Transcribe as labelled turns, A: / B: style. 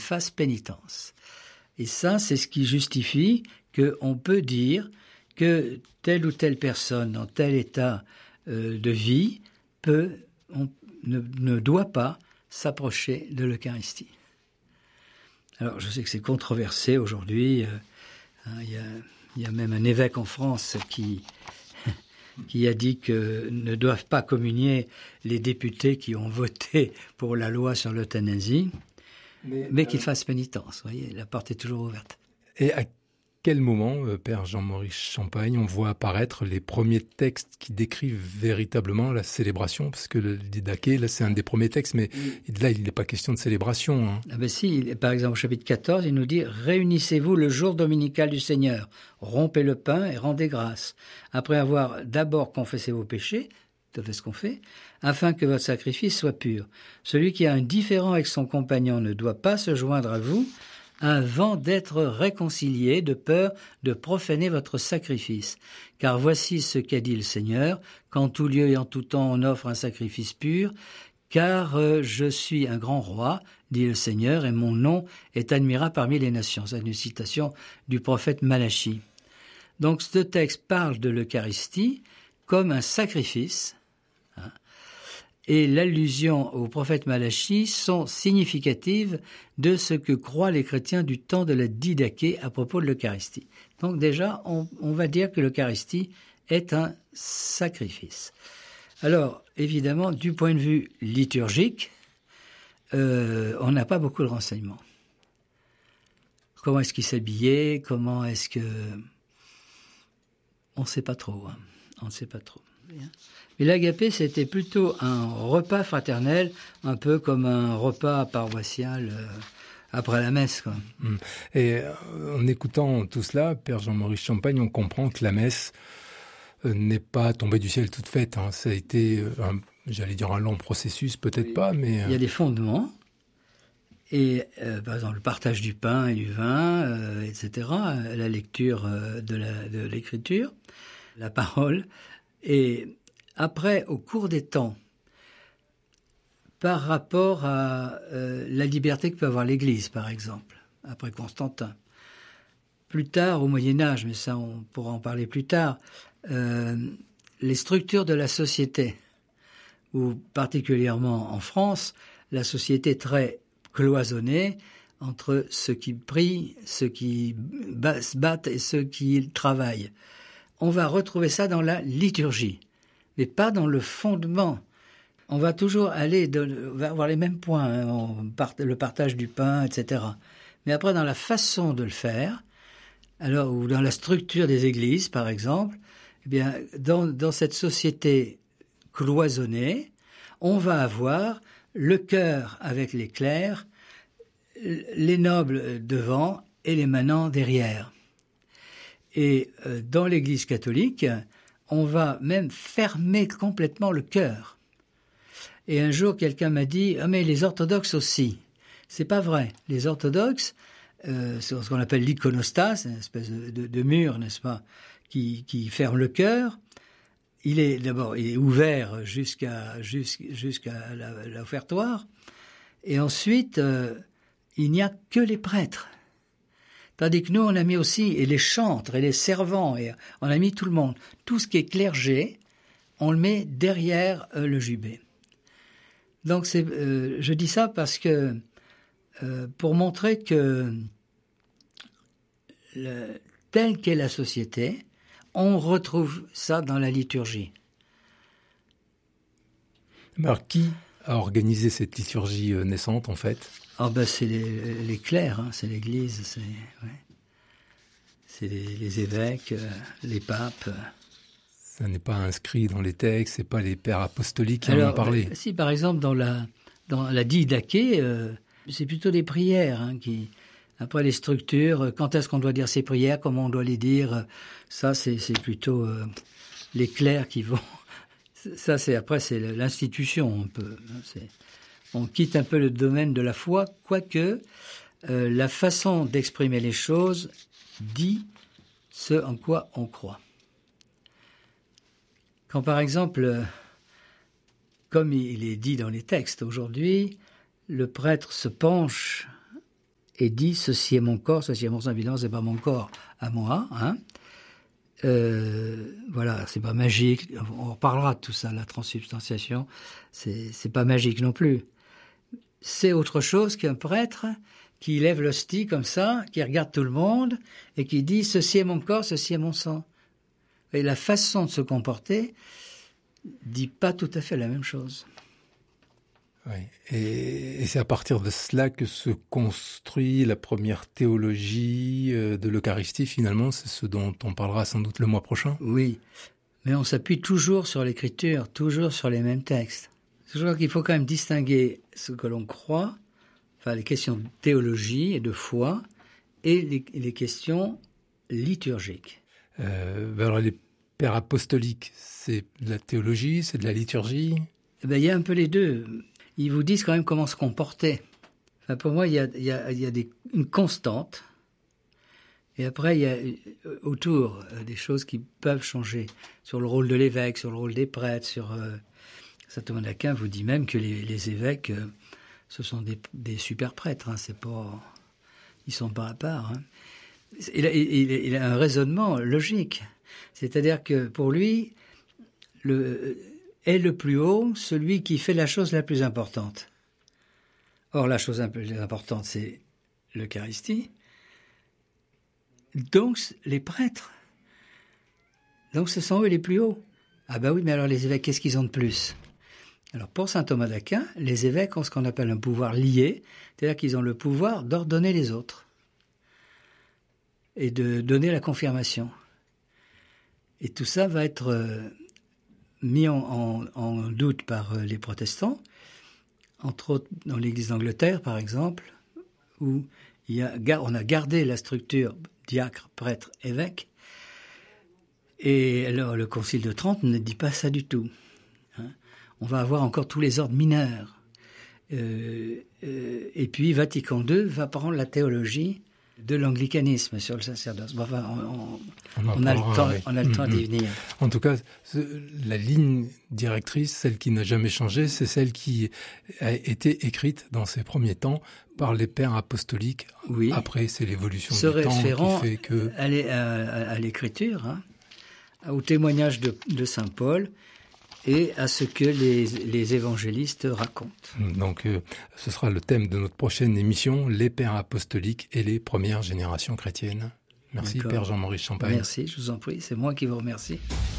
A: fasse pénitence. Et ça, c'est ce qui justifie qu'on peut dire que telle ou telle personne dans tel état de vie ne doit pas s'approcher de l'Eucharistie. Alors, je sais que c'est controversé aujourd'hui. Il y a même un évêque en France qui a dit que ne doivent pas communier les députés qui ont voté pour la loi sur l'euthanasie, mais qu'ils fassent pénitence. Vous voyez, la porte est toujours ouverte.
B: Et à quel moment, Père Jean-Maurice Champagne, on voit apparaître les premiers textes qui décrivent véritablement la célébration? Parce que le Didaché, là, c'est un des premiers textes, mais là, il n'est pas question de célébration. Hein.
A: Ah ben si, par exemple, au chapitre 14, il nous dit « Réunissez-vous le jour dominical du Seigneur, rompez le pain et rendez grâce, après avoir d'abord confessé vos péchés, tout à fait ce qu'on fait, afin que votre sacrifice soit pur. Celui qui a un différend avec son compagnon ne doit pas se joindre à vous, avant d'être réconcilié, de peur de profaner votre sacrifice. Car voici ce qu'a dit le Seigneur, qu'en tout lieu et en tout temps on offre un sacrifice pur, car je suis un grand roi, dit le Seigneur, et mon nom est admirable parmi les nations. C'est une citation du prophète Malachie. Donc ce texte parle de l'Eucharistie comme un sacrifice, et l'allusion au prophète Malachie sont significatives de ce que croient les chrétiens du temps de la Didaché à propos de l'Eucharistie. Donc déjà, on va dire que l'Eucharistie est un sacrifice. Alors, évidemment, du point de vue liturgique, on n'a pas beaucoup de renseignements. Comment est-ce qu'il s'habillait? Comment est-ce que... On ne sait pas trop. Hein. On ne sait pas trop. Mais l'agapé, c'était plutôt un repas fraternel, un peu comme un repas paroissial après la messe, quoi.
B: Et en écoutant tout cela, Père Jean-Maurice Champagne, on comprend que la messe n'est pas tombée du ciel toute faite. Hein. Ça a été, un long processus, peut-être pas, mais...
A: Il y a des fondements, et par exemple le partage du pain et du vin, etc., la lecture de l'écriture, la parole, et après, au cours des temps, par rapport à la liberté que peut avoir l'Église, par exemple, après Constantin. Plus tard, au Moyen-Âge, mais ça on pourra en parler plus tard, les structures de la société, ou particulièrement en France, la société est très cloisonnée entre ceux qui prient, ceux qui se battent et ceux qui travaillent. On va retrouver ça dans la liturgie, mais pas dans le fondement. On va toujours on va avoir les mêmes points, hein, le partage du pain, etc. Mais après, dans la façon de le faire, alors, ou dans la structure des églises, par exemple, eh bien, dans cette société cloisonnée, on va avoir le chœur avec les clercs, les nobles devant et les manants derrière. Et dans l'Église catholique, on va même fermer complètement le chœur. Et un jour, quelqu'un m'a dit « Ah, mais les orthodoxes aussi ». C'est pas vrai. Les orthodoxes, c'est ce qu'on appelle l'iconostase, une espèce de mur, n'est-ce pas, qui ferme le chœur. Il est ouvert jusqu'à l'offertoire. Et ensuite, il n'y a que les prêtres. Tandis que nous, on a mis aussi, et les chantres, et les servants, et on a mis tout le monde. Tout ce qui est clergé, on le met derrière le jubé. Donc, je dis ça parce que, pour montrer que, telle qu'est la société, on retrouve ça dans la liturgie.
B: Alors, qui a organisé cette liturgie naissante, en fait ?
A: Ah ben c'est les clercs, hein, c'est l'Église, c'est les évêques, les papes.
B: Ça n'est pas inscrit dans les textes, c'est pas les pères apostoliques qui en ont parlé.
A: Si par exemple dans la Didaché, c'est plutôt des prières, hein, après les structures, quand est-ce qu'on doit dire ces prières, comment on doit les dire, ça c'est plutôt les clercs qui vont. Ça c'est l'institution un peu. On quitte un peu le domaine de la foi, quoique la façon d'exprimer les choses dit ce en quoi on croit. Quand par exemple, comme il est dit dans les textes aujourd'hui, le prêtre se penche et dit « ceci est mon corps, ceci est mon sang ». Évidemment, c'est pas mon corps à moi, hein. Voilà, c'est pas magique. On reparlera de tout ça, la transsubstantiation. C'est pas magique non plus. C'est autre chose qu'un prêtre qui lève l'hostie comme ça, qui regarde tout le monde et qui dit « ceci est mon corps, ceci est mon sang ». Et la façon de se comporter dit pas tout à fait la même chose.
B: Oui. Et c'est à partir de cela que se construit la première théologie de l'Eucharistie, finalement. C'est ce dont on parlera sans doute le mois prochain.
A: Oui, mais on s'appuie toujours sur l'Écriture, toujours sur les mêmes textes. Je crois qu'il faut quand même distinguer ce que l'on croit, enfin les questions de théologie et de foi, et les questions liturgiques.
B: Alors les pères apostoliques, c'est de la théologie, c'est de la liturgie?
A: Eh bien, il y a un peu les deux. Ils vous disent quand même comment se comporter. Enfin, pour moi, il y a une constante. Et après, il y a autour des choses qui peuvent changer. Sur le rôle de l'évêque, sur le rôle des prêtres, Saint Thomas d'Aquin vous dit même que les évêques, ce sont des super prêtres. Hein, c'est pas, ils sont pas à part. Hein. Il a un raisonnement logique. C'est-à-dire que pour lui, est le plus haut celui qui fait la chose la plus importante. Or, la chose la plus importante, c'est l'Eucharistie. Donc, les prêtres. Donc, ce sont eux les plus hauts. Ah ben oui, mais alors les évêques, qu'est-ce qu'ils ont de plus? Alors, pour saint Thomas d'Aquin, les évêques ont ce qu'on appelle un pouvoir lié, c'est-à-dire qu'ils ont le pouvoir d'ordonner les autres et de donner la confirmation. Et tout ça va être mis en doute par les protestants, entre autres dans l'Église d'Angleterre, par exemple, où on a gardé la structure diacre, prêtre, évêque, et alors le Concile de Trente ne dit pas ça du tout. Hein. On va avoir encore tous les ordres mineurs. Et puis Vatican II va prendre la théologie de l'anglicanisme sur le sacerdoce. Bon, enfin, on a le temps d'y venir.
B: En tout cas, la ligne directrice, celle qui n'a jamais changé, c'est celle qui a été écrite dans ces premiers temps par les pères apostoliques.
A: Oui.
B: Après, c'est l'évolution
A: se
B: du temps qui fait que...
A: à l'écriture, hein, au témoignage de saint Paul, et à ce que les évangélistes racontent.
B: Donc, ce sera le thème de notre prochaine émission, les pères apostoliques et les premières générations chrétiennes. Merci, Père Jean-Maurice Champagne.
A: Merci, je vous en prie, c'est moi qui vous remercie.